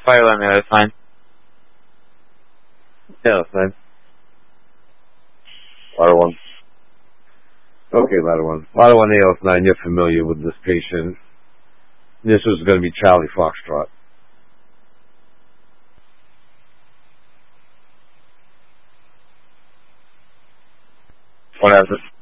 Fireline, that's fine. Yeah, that's fine. Ladder 1. Okay, Ladder 1. Ladder 1 ALS9, you're familiar with this patient. This was going to be Charlie Foxtrot. What has it?